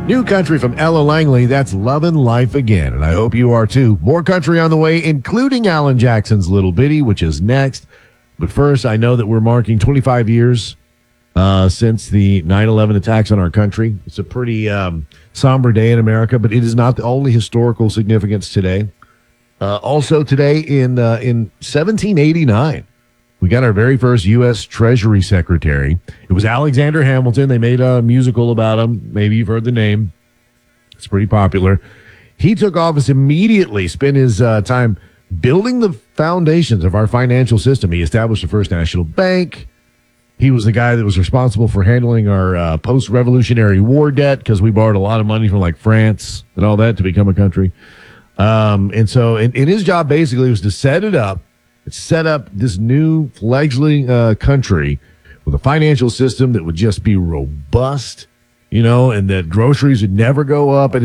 New country from Ella Langley. That's Lovin' Life Again. And I hope you are too. More country on the way, including Alan Jackson's Little Bitty, which is next. But first, I know that we're marking 25 years since the 9/11 attacks on our country. It's a pretty somber day in America, but it is not the only historical significance today. Also today in 1789, we got our very first U.S. Treasury Secretary. It was Alexander Hamilton. They made a musical about him. Maybe you've heard the name. It's pretty popular. He took office immediately, spent his time building the foundations of our financial system. He established the First National Bank. He was the guy that was responsible for handling our post-Revolutionary War debt because we borrowed a lot of money from like France and all that to become a country. And his job basically was to set up this new fledgling country with a financial system that would just be robust, and that groceries would never go up. And